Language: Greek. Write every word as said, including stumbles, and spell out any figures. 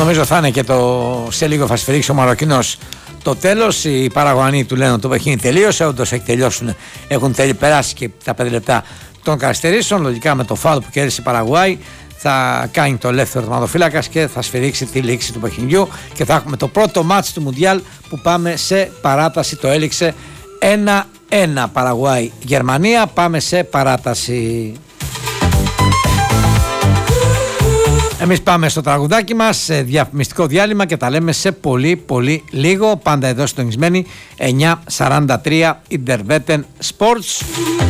νομίζω θα είναι και το σε λίγο θα σφυρίξει ο Μαροκινός το τέλος. Οι Παραγουανοί του λένε ότι το παιχνίδι τελείωσε, όντως έχει τελειώσουν, έχουν τελει, περάσει και τα πέντε λεπτά των καθυστερήσεων. Λογικά με το φάουλ που κέρδισε η Παραγουάη θα κάνει το ελεύθερο τερματοφύλακας και θα σφυρίξει τη λήξη του παιχνιδιού και θα έχουμε το πρώτο μάτς του Μουντιάλ που πάμε σε παράταση. Το έληξε ένα ένα Παραγουάη Γερμανία, πάμε σε παράταση. Εμείς πάμε στο τραγουδάκι μας, σε διαφημιστικό διάλειμμα και τα λέμε σε πολύ πολύ λίγο. Πάντα εδώ στο Εγισμένη εννιά σαράντα τρία Interveten Sports.